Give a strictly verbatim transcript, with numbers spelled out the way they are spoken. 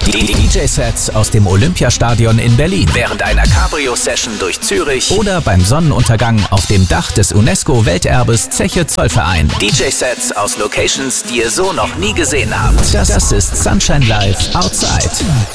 Die D J-Sets aus dem Olympiastadion in Berlin, während einer Cabrio-Session durch Zürich oder beim Sonnenuntergang auf dem Dach des UNESCO-Welterbes Zeche Zollverein. D J-Sets aus Locations, die ihr so noch nie gesehen habt. Das ist Sunshine Live Outside.